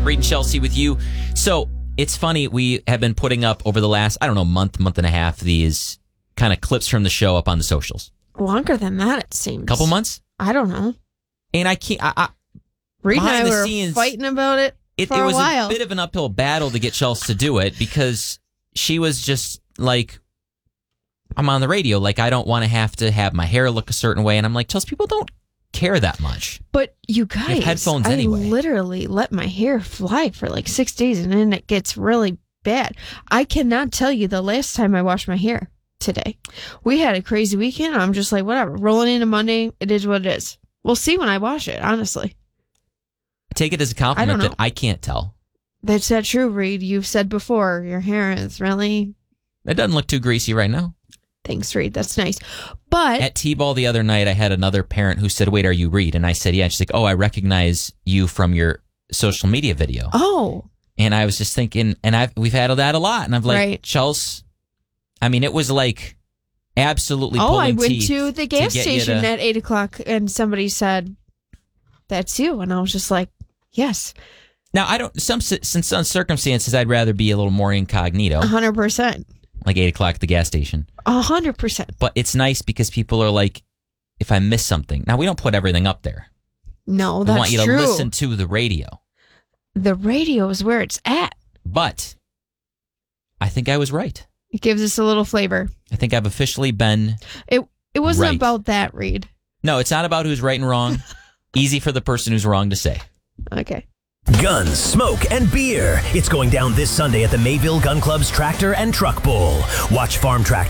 Reed and Chelsea with you. So it's funny. We have been putting up over the last, month and a half, these kind of clips from the show up on the socials. Longer than that, it seems. Couple months? I don't know. And I can't. Reed and I behind the were scenes, fighting about it for it a was while. a bit of an uphill battle to get Chelsea to do it because she was just like, I'm on the radio. Like, I don't want to have my hair look a certain way. And I'm like, Chelsea, people don't care that much. But you guys, you have headphones anyway. I literally let my hair fly for like 6 days and then it gets really bad. I cannot tell you the last time I washed my hair today. We had a crazy weekend. I'm just like, whatever. Rolling into Monday, it is what it is. We'll see when I wash it, honestly. Take it as a compliment that I can't tell. That's not true, Reed. You've said before, your hair is really... It doesn't look too greasy right now. Thanks, Reed. That's nice. But at T-Ball the other night, I had another parent who said, wait, are you Reed? And I said, yeah. And she's like, oh, I recognize you from your social media video. Oh. And I was just thinking, and we've had that a lot. And I'm like, right. Chelsea, I mean, it was like absolutely pulling I went teeth to the gas station at 8 o'clock and somebody said, that's you. And I was just like, yes. Now, some circumstances, I'd rather be a little more incognito. 100%. Like 8 o'clock at the gas station. 100%. But it's nice because people are like, if I miss something. Now, we don't put everything up there. No, that's true. We want you to listen to the radio. The radio is where it's at. But I think I was right. It gives us a little flavor. I think I've officially been It wasn't right. about that, Reed. No, it's not about who's right and wrong. Easy for the person who's wrong to say. Okay. Guns, smoke, and beer. It's going down this Sunday at the Mayville Gun Club's Tractor and Truck Bowl. Watch Farm Tractor